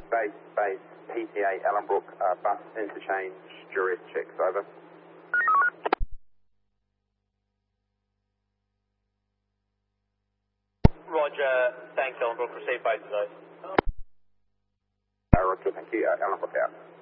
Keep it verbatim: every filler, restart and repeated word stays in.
Base, base, P T A, Ellenbrook, uh, bus interchange, Juliet checks, over. Roger, thanks Ellenbrook, receive both of those. Uh, Roger, thank you, uh, Ellenbrook out.